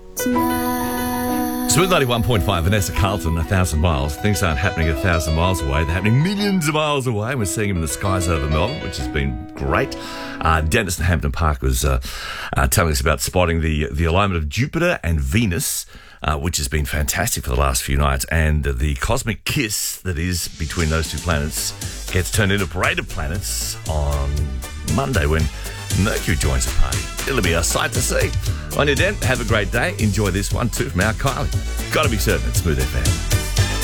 Smooth 91.5, Vanessa Carlton, 1,000 miles. Things aren't happening 1,000 miles away. They're happening millions of miles away. We're seeing them in the skies over Melbourne, which has been great. Dennis in Hampton Park was telling us about spotting the alignment of Jupiter and Venus, which has been fantastic for the last few nights. And the cosmic kiss that is between those two planets gets turned into parade of planets on Monday when Mercury joins the party. It'll be a sight to see. On your den, have a great day. Enjoy this one too from our Kylie. Gotta be certain it's Smooth FM.